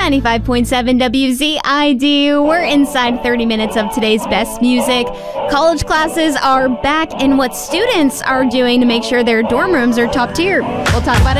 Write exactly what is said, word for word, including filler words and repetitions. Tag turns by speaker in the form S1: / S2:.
S1: ninety-five point seven W Z I D. We're inside thirty minutes of today's best music. College classes are back, and what students are doing to make sure their dorm rooms are top tier. We'll talk about it